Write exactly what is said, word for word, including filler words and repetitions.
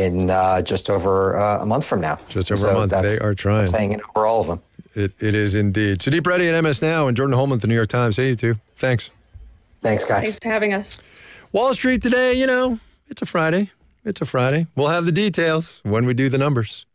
in uh, just over uh, a month from now. Just over so a month. They are trying. That's hanging over all of them. It, it is indeed. Sudeep Reddy at M S Now and Jordan Holman at the New York Times. Hey, you two. Thanks. Thanks, guys. Thanks for having us. Wall Street today, you know, it's a Friday. It's a Friday. We'll have the details when we do the numbers.